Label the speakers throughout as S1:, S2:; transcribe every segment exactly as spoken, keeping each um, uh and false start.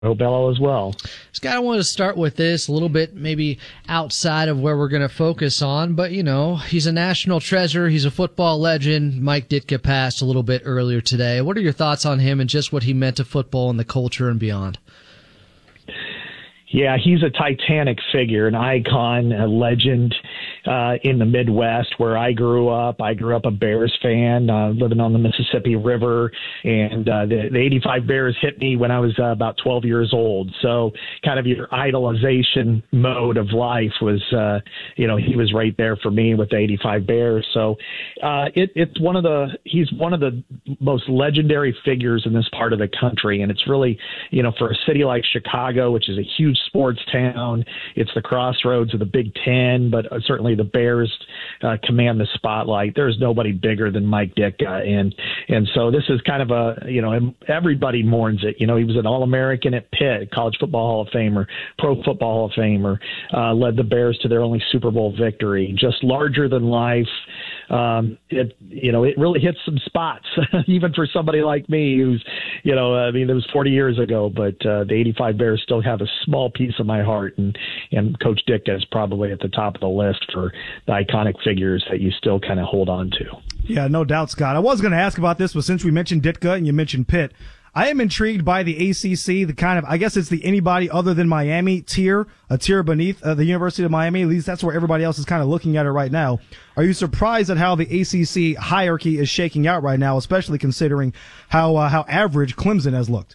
S1: Bello as well.
S2: Scott, I wanted to start with this a little bit, maybe outside of where we're going to focus on, but, you know, he's a national treasure. He's a football legend. Mike Ditka passed a little bit earlier today. What are your thoughts on him and just what he meant to football and the culture and beyond?
S1: Yeah, he's a titanic figure, an icon, a legend uh, in the Midwest where I grew up. I grew up a Bears fan, uh, living on the Mississippi River, and uh, the, the eighty-five Bears hit me when I was uh, about twelve years old. So kind of your idolization mode of life was, uh, you know, he was right there for me with the eighty-five Bears. So uh, it, it's one of the, he's one of the most legendary figures in this part of the country. And it's really, you know, for a city like Chicago, which is a huge sports town, it's the crossroads of the Big Ten, but certainly the Bears uh, command the spotlight. There's nobody bigger than Mike Ditka, and and so this is kind of a, you know, everybody mourns it. You know, he was an All-American at Pitt, College Football Hall of Famer, Pro Football Hall of Famer, uh, led the Bears to their only Super Bowl victory. Just larger than life. Um, it, you know, it really hits some spots, even for somebody like me who's, you know, I mean, it was forty years ago, but uh, the eighty-five Bears still have a small piece of my heart, and, and Coach Ditka is probably at the top of the list for the iconic figures that you still kind of hold on to.
S3: Yeah, no doubt, Scott. I was going to ask about this, but since we mentioned Ditka and you mentioned Pitt, I am intrigued by the A C C, the kind of, I guess it's the anybody other than Miami tier, a tier beneath uh, the University of Miami. At least that's where everybody else is kind of looking at it right now. Are you surprised at how the A C C hierarchy is shaking out right now, especially considering how uh, how average Clemson has looked?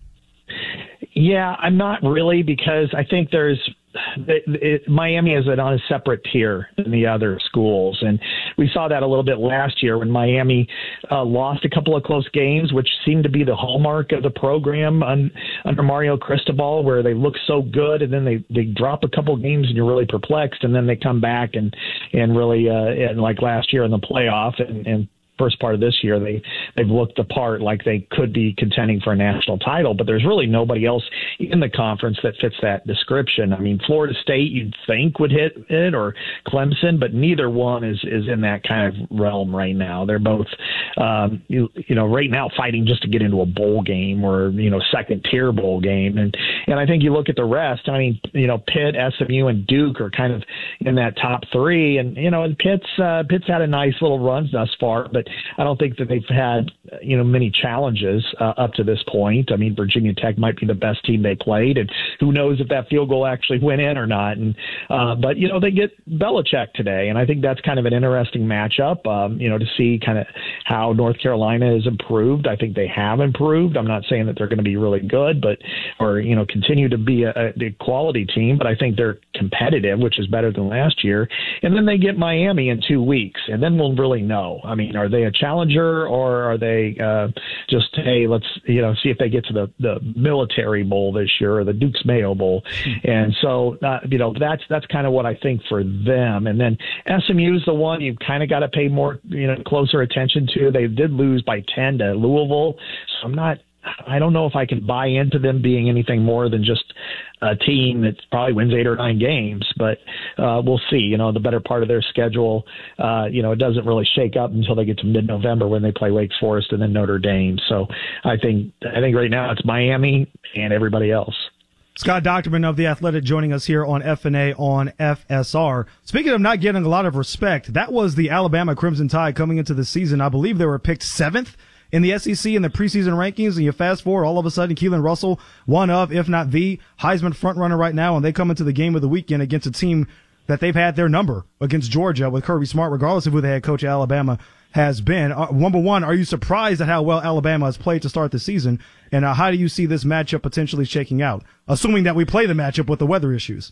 S1: Yeah, I'm not really, because I think there's it, it, Miami is on a separate tier than the other schools. And we saw that a little bit last year when Miami uh, lost a couple of close games, which seemed to be the hallmark of the program un, under Mario Cristobal, where they look so good and then they, they drop a couple of games and you're really perplexed, and then they come back and, and really, uh, and like last year in the playoff and, and first part of this year, they, they've looked the part like they could be contending for a national title, but there's really nobody else in the conference that fits that description. I mean, Florida State you'd think would hit it, or Clemson, but neither one is, is in that kind of realm right now. They're both, um, you, you know, right now fighting just to get into a bowl game or, you know, second tier bowl game. And, and I think you look at the rest, I mean, you know, Pitt, S M U, and Duke are kind of in that top three. And, you know, and Pitt's, uh, Pitt's had a nice little run thus far, but I don't think that they've had, you know, many challenges uh, up to this point. I mean, Virginia Tech might be the best team they played, and who knows if that field goal actually went in or not. And uh, but, you know, they get Belichick today, and I think that's kind of an interesting matchup, um, you know, to see kind of how North Carolina has improved. I think they have improved. I'm not saying that they're going to be really good, but or, you know, continue to be a, a quality team, but I think they're competitive, which is better than last year. And then they get Miami in two weeks, and then we'll really know. I mean, are they a challenger, or are they uh, just, hey, let's, you know, see if they get to the, the Military Bowl this year or the Duke's Mayo Bowl. Mm-hmm. And so, uh, you know, that's that's kind of what I think for them. And then S M U is the one you've kind of got to pay more, you know, closer attention to. They did lose by ten to Louisville, so I'm not, I don't know if I can buy into them being anything more than just a team that probably wins eight or nine games, but uh, we'll see. You know, the better part of their schedule, uh, you know, it doesn't really shake up until they get to mid-November when they play Wake Forest and then Notre Dame. So I think I think right now it's Miami and everybody else.
S3: Scott Docterman of The Athletic joining us here on F N A on F S R. Speaking of not getting a lot of respect, that was the Alabama Crimson Tide coming into the season. I believe they were picked seventh in the S E C in the preseason rankings, and you fast forward, all of a sudden, Keelan Russell, one of, if not the, Heisman frontrunner right now, and they come into the game of the weekend against a team that they've had their number against Georgia with Kirby Smart, regardless of who the head coach of Alabama has been. Uh, number one, are you surprised at how well Alabama has played to start the season, and uh, how do you see this matchup potentially shaking out, assuming that we play the matchup with the weather issues?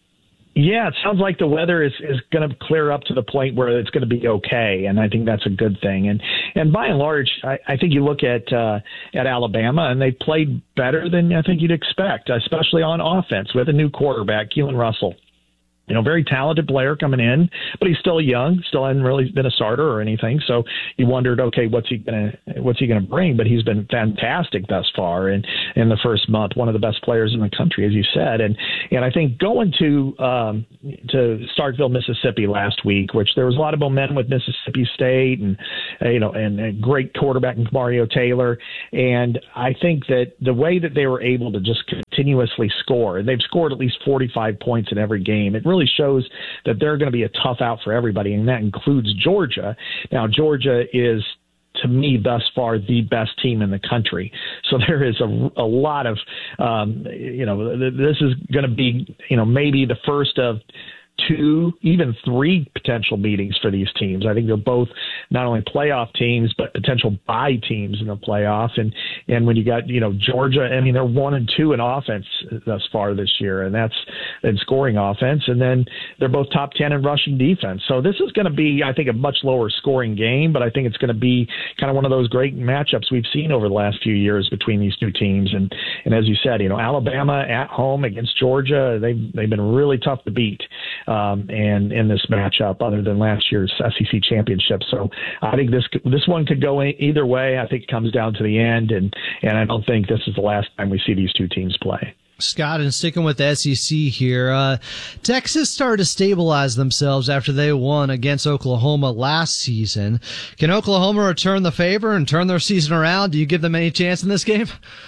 S1: Yeah, it sounds like the weather is, is going to clear up to the point where it's going to be okay, and I think that's a good thing. And and by and large, I, I think you look at uh, at Alabama, and they played better than I think you'd expect, especially on offense with a new quarterback, Keelan Russell. You know, very talented player coming in, but he's still young, still hasn't really been a starter or anything. So you wondered, okay, what's he gonna what's he gonna bring? But he's been fantastic thus far, and in the first month, one of the best players in the country, as you said. And and I think going to um, to Starkville, Mississippi last week, which there was a lot of momentum with Mississippi State, and uh, you know, and a great quarterback in Mario Taylor. And I think that the way that they were able to just continuously score, and they've scored at least forty-five points in every game. It really really shows that they're going to be a tough out for everybody, and that includes Georgia. Now, Georgia is, to me, thus far, the best team in the country. So there is a, a lot of, um, you know, this is going to be, you know, maybe the first of two, even three potential meetings for these teams. I think they're both not only playoff teams, but potential bye teams in the playoff. And, and when you got, you know, Georgia, I mean, they're one and two in offense thus far this year, and that's in scoring offense. And then they're both top ten in rushing defense. So this is going to be, I think, a much lower scoring game, but I think it's going to be kind of one of those great matchups we've seen over the last few years between these two teams. And, and as you said, you know, Alabama at home against Georgia, they've, they've been really tough to beat. Um, and in this matchup, other than last year's S E C championship. So I think this this one could go either way. I think it comes down to the end, and, and I don't think this is the last time we see these two teams play.
S2: Scott, and sticking with the S E C here, uh, Texas started to stabilize themselves after they won against Oklahoma last season. Can Oklahoma return the favor and turn their season around? Do you give them any chance in this game?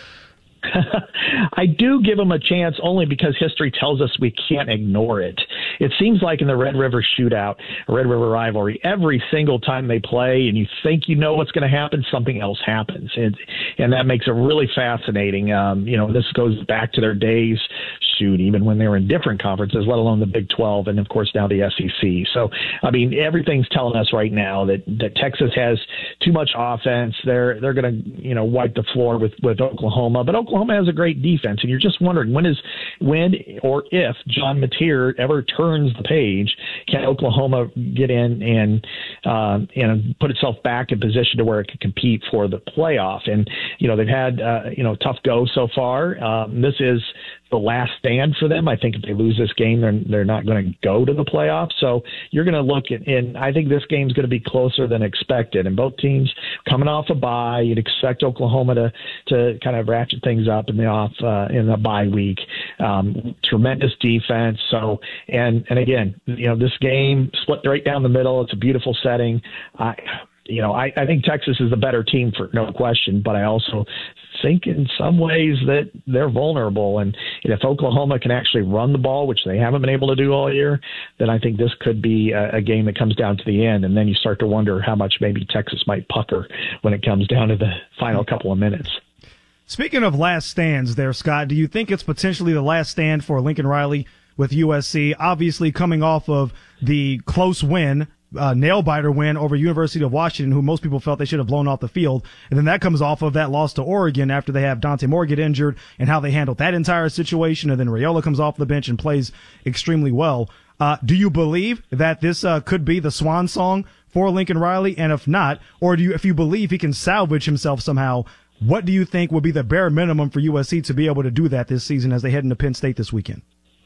S1: I do give them a chance only because history tells us we can't ignore it. It seems like in the Red River shootout, Red River rivalry, every single time they play and you think you know what's going to happen, something else happens. And, and that makes it really fascinating. Um, you know, this goes back to their days, shoot, even when they were in different conferences, let alone the Big twelve and, of course, now the S E C. So, I mean, everything's telling us right now that, that Texas has too much offense. They're they're going to, you know, wipe the floor with, with Oklahoma. But Oklahoma has a great defense, and you're just wondering when is when or if John Mateer ever turns the page, can Oklahoma get in and uh, and put itself back in position to where it can compete for the playoff? And you know they've had uh, you know tough go so far. Um, this is the last stand for them. I think if they lose this game, they're they're not going to go to the playoffs. So you're going to look at, and I think this game's going to be closer than expected. And both teams coming off a bye, you'd expect Oklahoma to to kind of ratchet things up in the off uh, in the bye week. Um, tremendous defense. So and and again, you know, this game split right down the middle. It's a beautiful setting. I. You know, I, I think Texas is the better team for no question, but I also think in some ways that they're vulnerable. And, and if Oklahoma can actually run the ball, which they haven't been able to do all year, then I think this could be a, a game that comes down to the end. And then you start to wonder how much maybe Texas might pucker when it comes down to the final couple of minutes.
S3: Speaking of last stands there, Scott, do you think it's potentially the last stand for Lincoln Riley with U S C? Obviously coming off of the close win, Uh, nail-biter win over University of Washington, who most people felt they should have blown off the field. And then that comes off of that loss to Oregon after they have Dante Moore get injured and how they handled that entire situation. And then Raiola comes off the bench and plays extremely well. Uh, do you believe that this uh, could be the swan song for Lincoln Riley? And if not, or do you, if you believe he can salvage himself somehow, what do you think would be the bare minimum for U S C to be able to do that this season as they head into Penn State this weekend?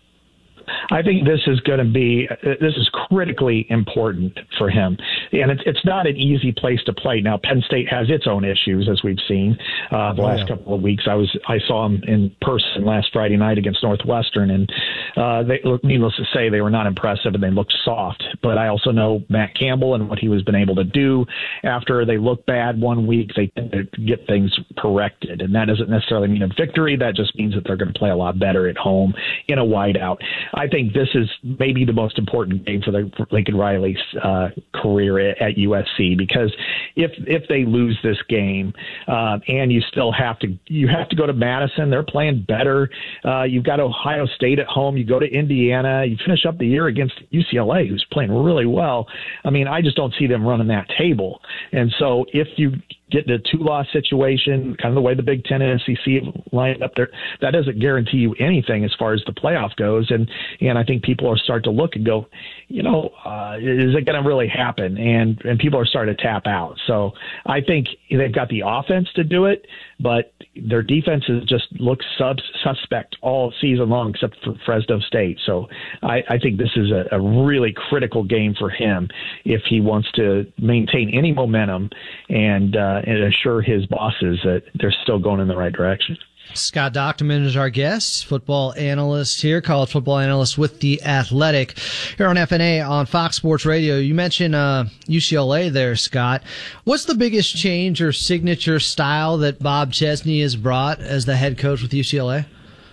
S1: I think this is going to be, this is critically important for him. And it's, it's not an easy place to play. Now, Penn State has its own issues, as we've seen uh, the oh, last yeah. couple of weeks. I was, I saw him in person last Friday night against Northwestern, and uh, they, needless to say, they were not impressive and they looked soft. But I also know Matt Campbell and what he was been able to do after they look bad one week, they tend to get things corrected. And that doesn't necessarily mean a victory. That just means that they're going to play a lot better at home in a whiteout. I think this is maybe the most important game for the for Lincoln Riley's uh, career at, at U S C, because if if they lose this game uh, and you still have to you have to go to Madison, they're playing better. Uh, you've got Ohio State at home. You go to Indiana. You finish up the year against U C L A, who's playing really well. I mean, I just don't see them running that table. And so if you get in a two-loss situation, kind of the way the Big Ten and S E C lined up there, that doesn't guarantee you anything as far as the playoff goes. And and I think people are starting to look and go, you know, uh, is it going to really happen? And and people are starting to tap out. So I think they've got the offense to do it, but their defenses just look sub suspect all season long, except for Fresno State. So I, I think this is a, a really critical game for him if he wants to maintain any momentum and, uh, and assure his bosses that they're still going in the right direction.
S2: Scott Dochterman is our guest, football analyst here, college football analyst with The Athletic here on F N A on Fox Sports Radio. You mentioned uh, U C L A there, Scott. What's the biggest change or signature style that Bob Chesney has brought as the head coach with U C L A?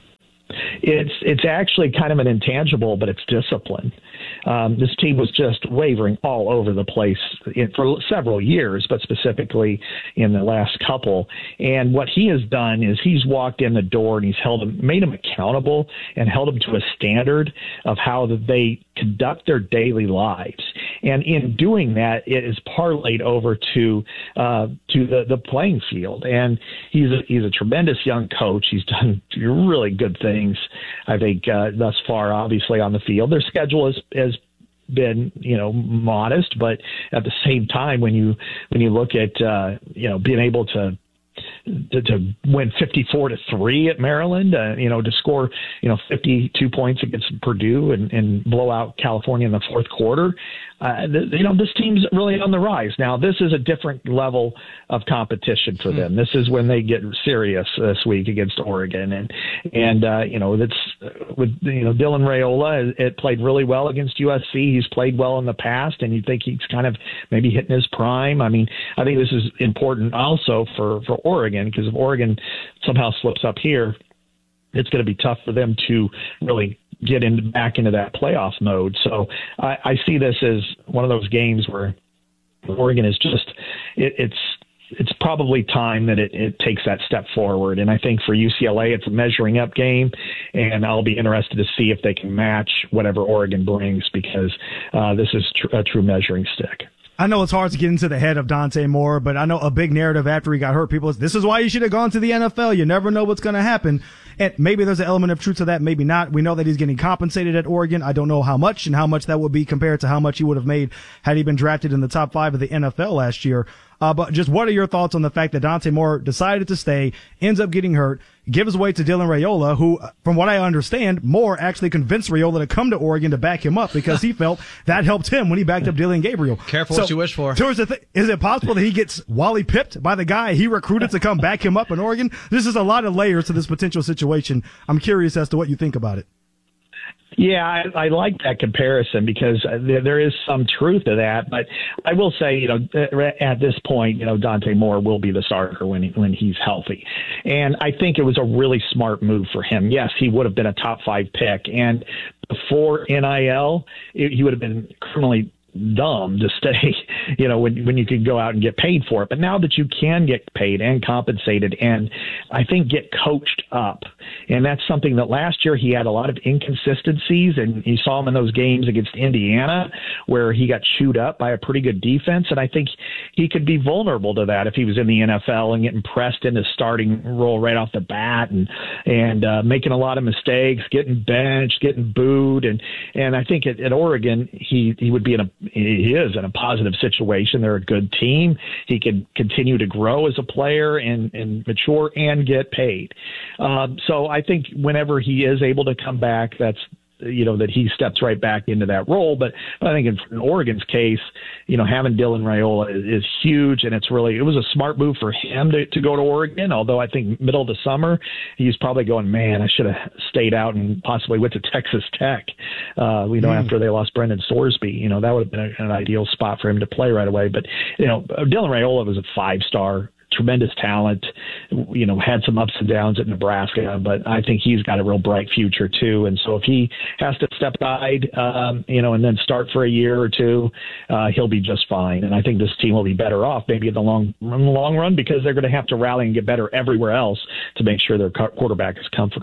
S1: It's it's actually kind of an intangible, but it's discipline. Um, this team was just wavering all over the place in, for several years, but specifically in the last couple. And what he has done is he's walked in the door and he's held them, made them accountable and held them to a standard of how they conduct their daily lives. And in doing that, it is parlayed over to uh, to the, the playing field. And he's a, he's a tremendous young coach. He's done really good things, I think, uh, thus far, obviously, on the field. Their schedule is has been, you know, modest, but at the same time, when you when you look at, uh, you know, being able to To, to win fifty-four to three at Maryland, uh, you know, to score, you know, fifty-two points against Purdue and, and blow out California in the fourth quarter. Uh, th- you know, this team's really on the rise. Now, this is a different level of competition for them. This is when they get serious this week against Oregon. And, and uh, you know, that's with, you know, Dylan Raiola, it, it played really well against U S C. He's played well in the past, and you think he's kind of maybe hitting his prime. I mean, I think this is important also for, for Oregon, because if Oregon somehow slips up here, it's going to be tough for them to really get in, back into that playoff mode. So I, I see this as one of those games where Oregon is just, it, it's, it's probably time that it, it takes that step forward. And I think for U C L A, it's a measuring up game, and I'll be interested to see if they can match whatever Oregon brings, because uh, this is tr- a true measuring stick.
S3: I know it's hard to get into the head of Dante Moore, but I know a big narrative after he got hurt, people is, this is why you should have gone to the N F L. You never know what's going to happen. And maybe there's an element of truth to that, maybe not. We know that he's getting compensated at Oregon. I don't know how much and how much that would be compared to how much he would have made had he been drafted in the top five of the N F L last year. Uh, but just what are your thoughts on the fact that Dante Moore decided to stay, ends up getting hurt, gives way to Dylan Raiola, who, from what I understand, Moore actually convinced Raiola to come to Oregon to back him up because he felt that helped him when he backed up Dylan Gabriel.
S2: Careful
S3: so,
S2: what you wish for.
S3: Th- is it possible that he gets Wally pipped by the guy he recruited to come back him up in Oregon? This is a lot of layers to this potential situation. I'm curious as to what you think about it.
S1: Yeah, I, I like that comparison because there, there is some truth to that. But I will say, you know, at this point, you know, Dante Moore will be the starter when he, when he's healthy. And I think it was a really smart move for him. Yes, he would have been a top five pick. And before N I L, it, he would have been criminally dumb to stay, you know, when when you could go out and get paid for it. But now that you can get paid and compensated and I think get coached up, and that's something that last year he had a lot of inconsistencies, and you saw him in those games against Indiana where he got chewed up by a pretty good defense, and I think he could be vulnerable to that if he was in the N F L and getting pressed into starting role right off the bat and and uh, making a lot of mistakes, getting benched, getting booed, and and I think at, at Oregon he he would be in a he is in a positive situation. They're a good team. He can continue to grow as a player and, and mature and get paid. Um, so I think whenever he is able to come back, that's, you know, that he steps right back into that role. But I think in, in Oregon's case, you know, having Dylan Raiola is, is huge, and it's really, it was a smart move for him to, to go to Oregon. Although I think middle of the summer, he's probably going, man, I should have stayed out and possibly went to Texas Tech, uh, you know, mm. after they lost Brendan Sorsby. You know, that would have been a, an ideal spot for him to play right away. But, you know, Dylan Raiola was a five-star, tremendous talent, you know, had some ups and downs at Nebraska, but I think he's got a real bright future too. And so if he has to step aside, um, you know, and then start for a year or two, uh, he'll be just fine. And I think this team will be better off maybe in the long, in the long run, because they're going to have to rally and get better everywhere else to make sure their quarterback is comfortable.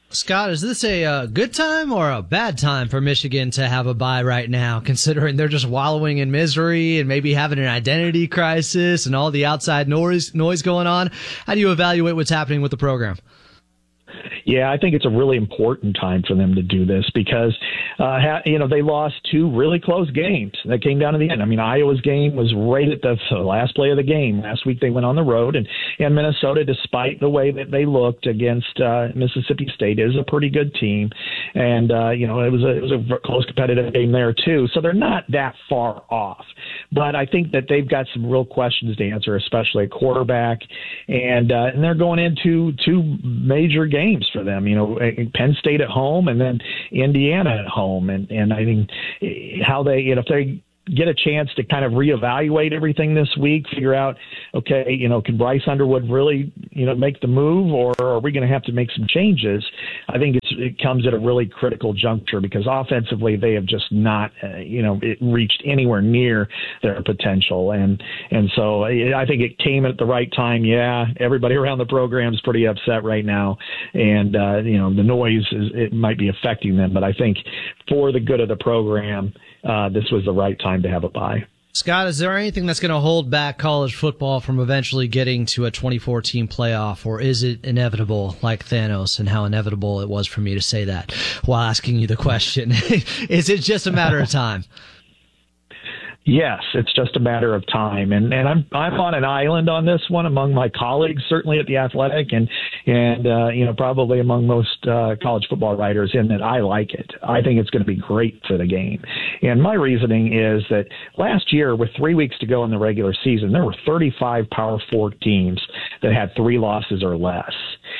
S2: Scott, is this a uh, good time or a bad time for Michigan to have a bye right now, considering they're just wallowing in misery and maybe having an identity crisis and all the outside noise noise going on? How do you evaluate what's happening with the program?
S1: Yeah, I think it's a really important time for them to do this because, uh, ha- you know, they lost two really close games that came down to the end. I mean, Iowa's game was right at the, the last play of the game. Last week they went on the road, and, and Minnesota, despite the way that they looked against uh, Mississippi State, is a pretty good team. And, uh, you know, it was, a, it was a close competitive game there, too. So they're not that far off. But I think that they've got some real questions to answer, especially at quarterback. And, uh, and they're going into two major games for them, you know, Penn State at home and then Indiana at home. And, and I think how they, you know, if they get a chance to kind of reevaluate everything this week, figure out, okay, you know, can Bryce Underwood really, you know, make the move, or are we going to have to make some changes? I think it's, it comes at a really critical juncture because offensively they have just not, uh, you know, it reached anywhere near their potential. And, and so I think it came at the right time. Yeah, everybody around the program is pretty upset right now. And, uh, you know, the noise is, it might be affecting them, but I think for the good of the program, uh, this was the right time to have a bye.
S2: Scott, is there anything that's going to hold back college football from eventually getting to a twenty-four team playoff, or is it inevitable like Thanos, and how inevitable it was for me to say that while asking you the question? Is it just a matter of time?
S1: Yes, it's just a matter of time, and and I'm I'm on an island on this one among my colleagues, certainly at the Athletic, and and uh, you know probably among most uh, college football writers, in that I like it. I think it's going to be great for the game, and my reasoning is that last year, with three weeks to go in the regular season, there were thirty-five Power Four teams that had three losses or less.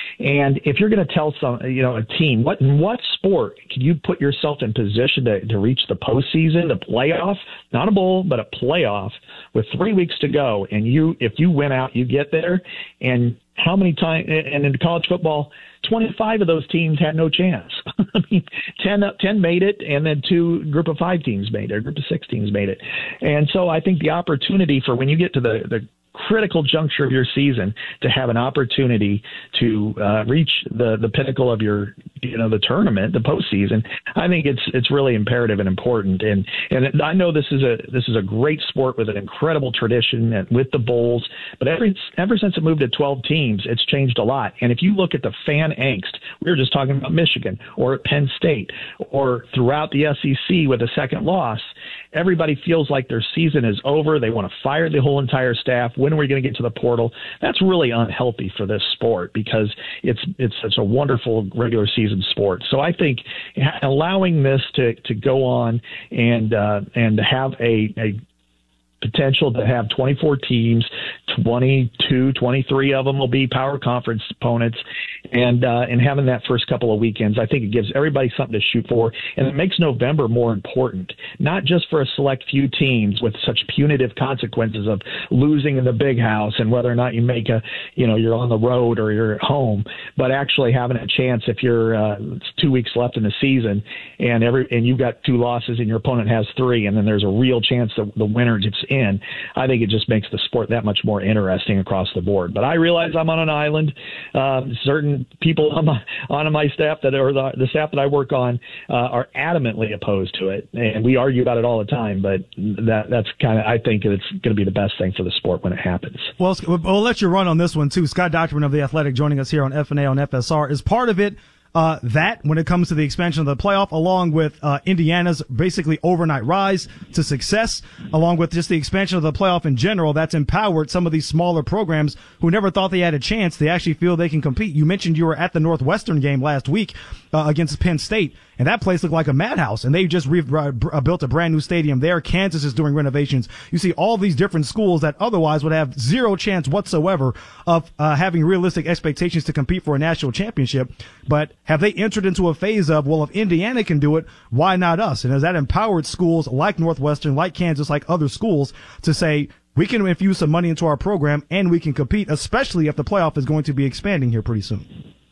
S1: And if you're going to tell some, you know, a team, what in what sport can you put yourself in position to, to reach the postseason, the playoff, not a bowl, but a playoff with three weeks to go? And you, if you win out, you get there. And how many times? And in college football, twenty-five of those teams had no chance. I mean, ten, ten made it, and then two group of five teams made it, or group of six teams made it. And so I think the opportunity for when you get to the the critical juncture of your season to have an opportunity to uh, reach the, the pinnacle of your, you know, the tournament, the postseason, I think it's it's really imperative and important. And and I know this is a this is a great sport with an incredible tradition and with the bowls, but every ever since it moved to twelve teams, it's changed a lot. And if you look at the fan angst, we were just talking about Michigan or at Penn State or throughout the S E C with a second loss, everybody feels like their season is over. They want to fire the whole entire staff. When are we going to get to the portal? That's really unhealthy for this sport because it's it's such a wonderful regular season sport. So I think allowing this to, to go on and uh, and to have a, a potential to have twenty-four teams, twenty-two, twenty-three of them will be power conference opponents, and uh, and having that first couple of weekends, I think it gives everybody something to shoot for, and it makes November more important, not just for a select few teams with such punitive consequences of losing in the big house and whether or not you make a, you know, you're on the road or you're at home, but actually having a chance if you're uh, it's two weeks left in the season and every and you've got two losses and your opponent has three, and then there's a real chance that the winner gets in. I think it just makes the sport that much more interesting across the board. But I realize I'm on an island. Um, certain people on my, on my staff that are the, the staff that I work on uh, are adamantly opposed to it, and we argue about it all the time. But that that's kind of I think it's going to be the best thing for the sport when it happens.
S3: Well, we'll let you run on this one too. Scott Dochterman of the Athletic joining us here on F N A on F S R. Is part of it Uh, that when it comes to the expansion of the playoff, along with uh, Indiana's basically overnight rise to success, along with just the expansion of the playoff in general, that's empowered some of these smaller programs who never thought they had a chance. They actually feel they can compete. You mentioned you were at the Northwestern game last week uh, against Penn State, and that place looked like a madhouse, and they just re- uh, built a brand new stadium there. Kansas is doing renovations. You see all these different schools that otherwise would have zero chance whatsoever of uh, having realistic expectations to compete for a national championship, but have they entered into a phase of, well, if Indiana can do it, why not us? And has that empowered schools like Northwestern, like Kansas, like other schools to say, we can infuse some money into our program and we can compete, especially if the playoff is going to be expanding here pretty soon?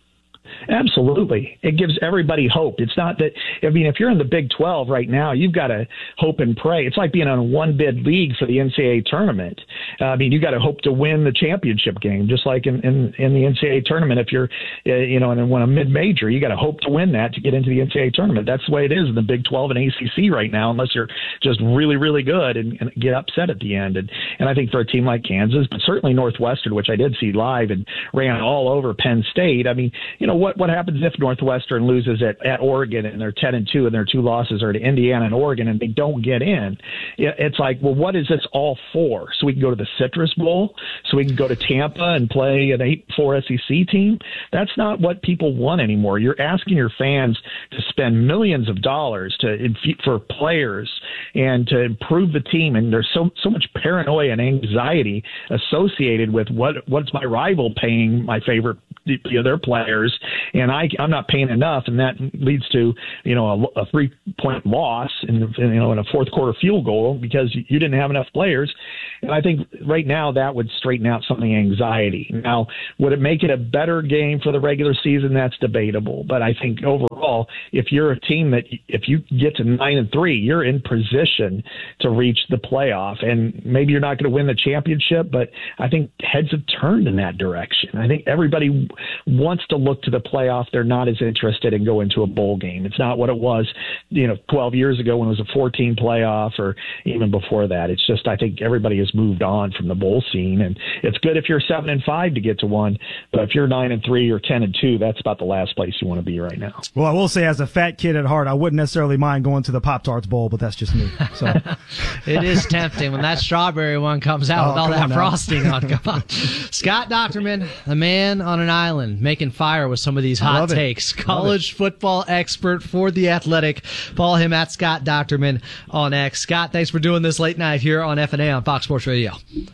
S1: Absolutely. It gives everybody hope. It's not that, I mean, if you're in the Big twelve right now, you've got to hope and pray. It's like being on a one-bid league for the N C double A tournament. Uh, I mean, you got to hope to win the championship game, just like in, in, in the N C double A tournament. If you're, uh, you know, and then win a mid-major, you got to hope to win that to get into the N C double A tournament. That's the way it is in the Big twelve and A C C right now, unless you're just really, really good and, and get upset at the end. And, and I think for a team like Kansas, but certainly Northwestern, which I did see live and ran all over Penn State, I mean, you know, what, what happens if Northwestern loses at, at Oregon and they're ten and two and their two losses are to Indiana and Oregon and they don't get in? It's like, well, what is this all for? So we can go to the Citrus Bowl, so we can go to Tampa and play an eight four S E C team? That's not what people want anymore. You're asking your fans to spend millions of dollars to for players and to improve the team, and there's so so much paranoia and anxiety associated with what what's my rival paying my favorite, you know, their players, and I I'm not paying enough, and that leads to, you know, a, a three point loss in, you know, in a fourth quarter field goal because you didn't have enough players. And I think right now that would straighten out some of the anxiety. Now, would it make it a better game for the regular season? That's debatable. But I think overall, if you're a team that if you get to nine and three, you're in position to reach the playoff. And maybe you're not going to win the championship, but I think heads have turned in that direction. I think everybody wants to look to the playoff. They're not as interested in going to a bowl game. It's not what it was, you know, twelve years ago when it was a fourteen playoff or even before that. It's just, I think everybody has moved on from the bowl scene, and it's good if you're seven and five to get to one, but if you're nine and three or ten and two, that's about the last place you want to be right now.
S3: Well, I will say, as a fat kid at heart, I wouldn't necessarily mind going to the Pop-Tarts Bowl, but that's just me. So
S2: it is tempting when that strawberry one comes out
S3: oh,
S2: with all that
S3: on
S2: frosting on. Come on. Scott Docterman, the man on an island, making fire with some of these hot takes. College football expert for The Athletic. Follow him at Scott Docterman on X. Scott, thanks for doing this late night here on F and A on Fox Sports Radio.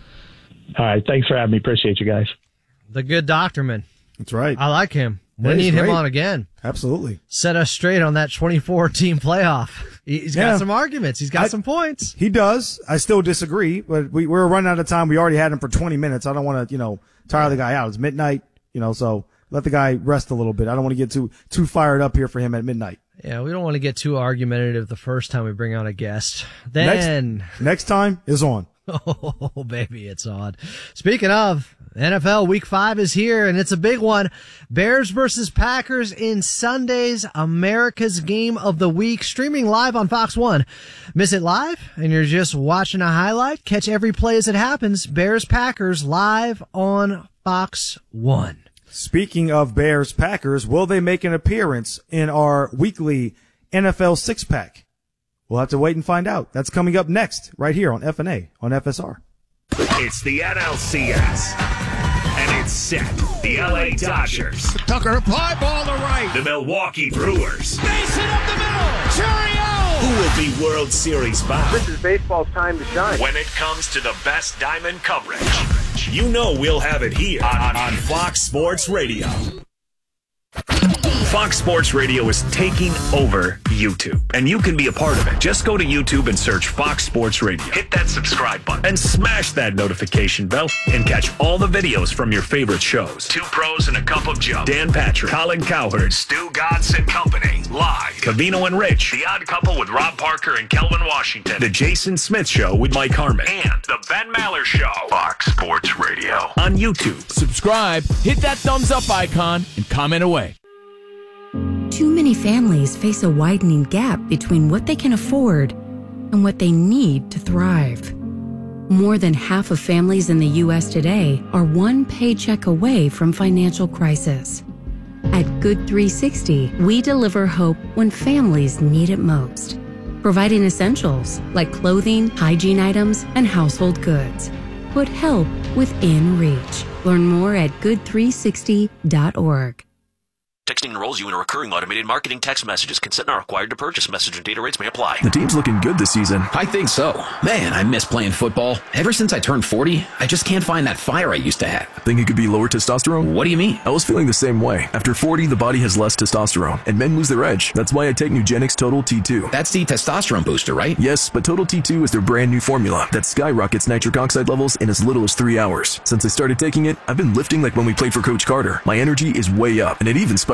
S1: All right. Thanks for having me. Appreciate you guys.
S2: The good Docterman.
S3: That's right.
S2: I like him. We
S3: yeah,
S2: need him
S3: great.
S2: on again.
S3: Absolutely. Set
S2: us straight on that twenty-four team playoff. He's got yeah. some arguments. He's got I, some points.
S3: He does. I still disagree, but we, we're running out of time. We already had him for twenty minutes. I don't want to, you know, tire the guy out. It's midnight, you know, so let the guy rest a little bit. I don't want to get too, too fired up here for him at midnight.
S2: Yeah, we don't want to get too argumentative the first time we bring on a guest. Then
S3: next, next time is on.
S2: Oh, baby, it's on. Speaking of, N F L Week five is here, and it's a big one. Bears versus Packers in Sunday's America's Game of the Week, streaming live on Fox one. Miss it live, and you're just watching a highlight? Catch every play as it happens. Bears-Packers live on Fox one.
S3: Speaking of Bears-Packers, will they make an appearance in our weekly N F L six-pack? We'll have to wait and find out. That's coming up next, right here on F and A on F S R.
S4: It's the N L C S, and it's set. The L A Dodgers.
S5: Tucker, fly ball to right.
S4: The Milwaukee Brewers.
S5: Mason up the middle. Cheerio!
S4: Who will be World Series bound?
S6: This is baseball's time to shine.
S4: When it comes to the best diamond coverage, you know we'll have it here on, on Fox Sports Radio. Fox Sports Radio is taking over YouTube, and you can be a part of it. Just go to YouTube and search Fox Sports Radio. Hit that subscribe button and smash that notification bell and catch all the videos from your favorite shows. Two Pros and a Cup of Joe, Dan Patrick, Colin Cowherd, Stu Godson Company, live. Cavino and Rich, The Odd Couple with Rob Parker and Kelvin Washington, The Jason Smith Show with Mike Harmon, and The Ben Maller Show. Fox Sports Radio on YouTube.
S5: Subscribe, hit that thumbs up icon, and comment away.
S7: Too many families face a widening gap between what they can afford and what they need to thrive. More than half of families in the U S today are one paycheck away from financial crisis. At Good three sixty, we deliver hope when families need it most, providing essentials like clothing, hygiene items, and household goods. Put help within reach. Learn more at good three sixty dot org.
S8: Texting enrolls you in a recurring automated marketing text messages. Consent not required to purchase. Message and data rates may apply.
S9: The team's looking good this season.
S10: I think so. Man, I miss playing football. Ever since I turned forty, I just can't find that fire I used to have.
S9: Think it could be lower testosterone?
S10: What do you mean?
S9: I was feeling the same way. After forty, the body has less testosterone, and men lose their edge. That's why I take Nugenix Total T two.
S10: That's the testosterone booster, right?
S9: Yes, but Total T two is their brand new formula that skyrockets nitric oxide levels in as little as three hours. Since I started taking it, I've been lifting like when we played for Coach Carter. My energy is way up, and it even spiced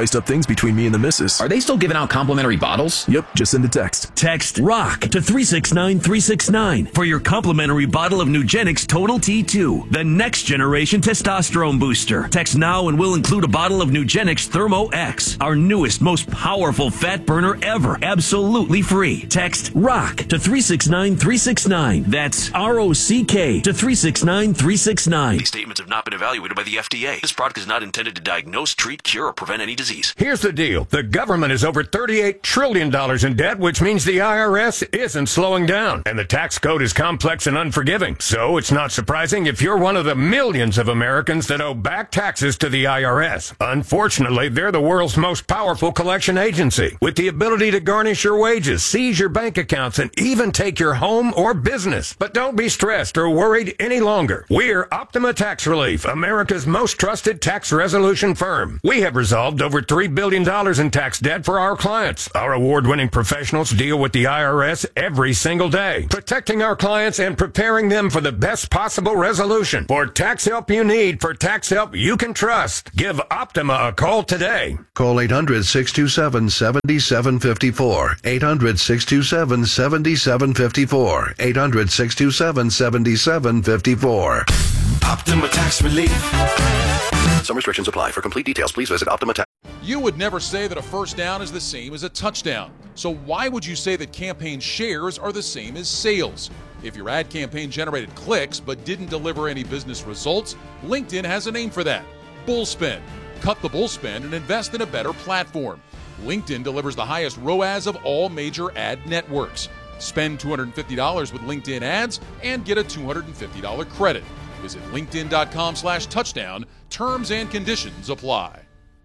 S9: spiced up things between me and the missus.
S10: Are they still giving out complimentary bottles?
S9: Yep, just send a text.
S4: Text ROCK to three six nine three six nine for your complimentary bottle of Nugenix Total T two, the next generation testosterone booster. Text now and we'll include a bottle of Nugenix Thermo X, our newest, most powerful fat burner ever, absolutely free. Text ROCK to three six nine three six nine. That's R O C K to three six nine three six nine.
S8: These statements have not been evaluated by the F D A. This product is not intended to diagnose, treat, cure, or prevent any disease.
S6: Here's the deal. The government is over thirty-eight trillion dollars in debt, which means the I R S isn't slowing down. And the tax code is complex and unforgiving. So it's not surprising if you're one of the millions of Americans that owe back taxes to the I R S. Unfortunately, they're the world's most powerful collection agency, with the ability to garnish your wages, seize your bank accounts, and even take your home or business. But don't be stressed or worried any longer. We're Optima Tax Relief, America's most trusted tax resolution firm. We have resolved over three billion dollars in tax debt for our clients. Our award-winning professionals deal with the I R S every single day, protecting our clients and preparing them for the best possible resolution. For tax help you need, for tax help you can trust, give Optima a call today.
S11: Call eight hundred, six two seven, seven seven five four. eight hundred, six two seven, seven seven five four. eight hundred, six two seven, seven seven five four.
S12: Optima Tax Relief.
S11: Some restrictions apply. For complete details, please visit Optima Tax.
S13: You would never say that a first down is the same as a touchdown. So why would you say that campaign shares are the same as sales? If your ad campaign generated clicks but didn't deliver any business results, LinkedIn has a name for that: bullspend. Cut the bullspend and invest in a better platform. LinkedIn delivers the highest R O A S of all major ad networks. Spend two hundred fifty dollars with LinkedIn ads and get a two hundred fifty dollars credit. Visit linkedin.com slash touchdown. Terms and conditions apply.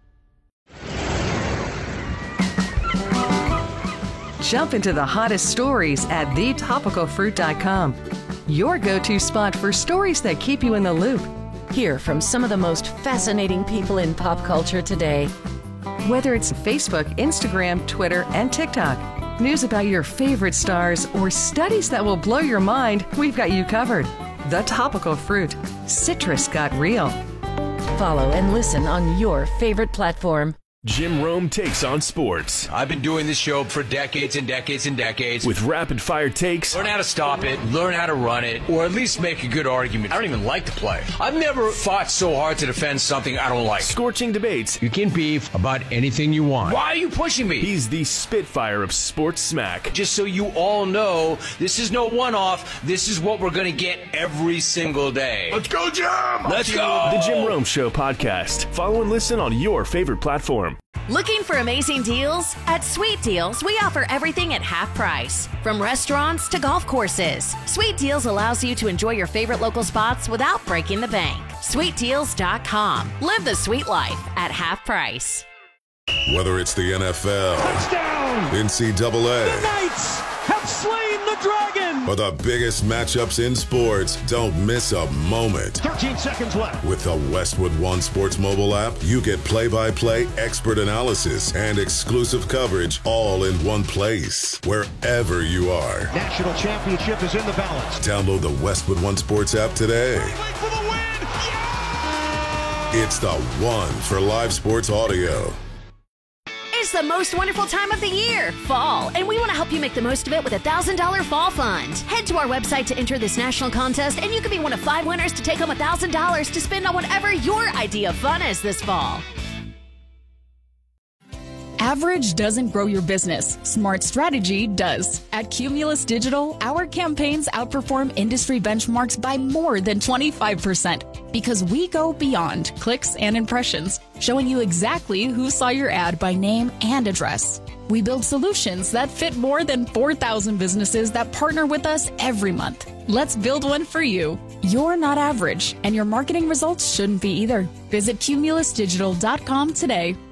S14: Jump into the hottest stories at the topical fruit dot com. Your go-to spot for stories that keep you in the loop.
S15: Hear from some of the most fascinating people in pop culture today.
S14: Whether it's Facebook, Instagram, Twitter, and TikTok, news about your favorite stars, or studies that will blow your mind, we've got you covered. The Topical Fruit. Citrus got real.
S15: Follow and listen on your favorite platform.
S16: Jim Rome takes on sports.
S17: I've been doing this show for decades and decades and decades.
S16: With rapid-fire takes.
S17: Learn how to stop it, learn how to run it, or at least make a good argument. I don't even like to play. I've never fought so hard to defend something I don't like.
S16: Scorching debates.
S17: You can beef about anything you want. Why are you pushing me?
S16: He's the Spitfire of sports smack.
S17: Just so you all know, this is no one-off. This is what we're going to get every single day.
S16: Let's go, Jim!
S17: Let's go!
S16: The Jim Rome Show podcast. Follow and listen on your favorite platform.
S18: Looking for amazing deals? At Sweet Deals, we offer everything at half price. From restaurants to golf courses, Sweet Deals allows you to enjoy your favorite local spots without breaking the bank. sweet deals dot com. Live the sweet life at half price.
S19: Whether it's the N F L, touchdown, N C double A,
S20: the Knights have slain the dragon,
S19: or the biggest matchups in sports, don't miss a moment.
S20: thirteen seconds left.
S19: With the Westwood One Sports mobile app, you get play-by-play, expert analysis, and exclusive coverage all in one place, wherever you are.
S20: National championship is in the balance.
S19: Download the Westwood One Sports app today.
S20: For the win. Yeah!
S19: It's the one for live sports audio.
S18: It's the most wonderful time of the year, fall, and we want to help you make the most of it with a one thousand dollars fall fund. Head to our website to enter this national contest, and you could be one of five winners to take home one thousand dollars to spend on whatever your idea of fun is this fall.
S21: Average doesn't grow your business. Smart strategy does. At Cumulus Digital, our campaigns outperform industry benchmarks by more than twenty-five percent because we go beyond clicks and impressions, showing you exactly who saw your ad by name and address. We build solutions that fit more than four thousand businesses that partner with us every month. Let's build one for you. You're not average, and your marketing results shouldn't be either. Visit cumulus digital dot com today.